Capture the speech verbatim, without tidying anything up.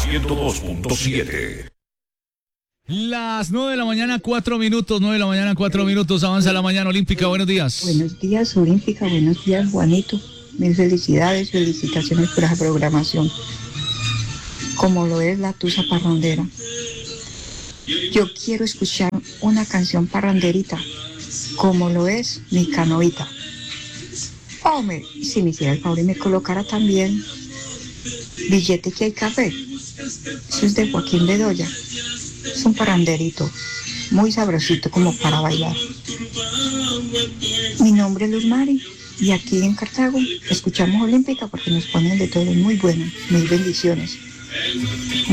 ciento dos punto siete. Las nueve de la mañana, cuatro minutos, nueve de la mañana, cuatro minutos, avanza la mañana olímpica, buenos días. Buenos días, Olímpica, buenos días, Juanito. Mil felicidades, felicitaciones por esa programación, como lo es la Tusa Parrandera. Yo quiero escuchar una canción parranderita, como lo es mi canoita. Hombre, si me hiciera el favor y me colocara también Billete que hay café. Eso es de Joaquín Bedoya. Es un parranderito muy sabrosito como para bailar. Mi nombre es Luz Mari y aquí en Cartago escuchamos Olímpica porque nos ponen de todo muy bueno. Mil bendiciones.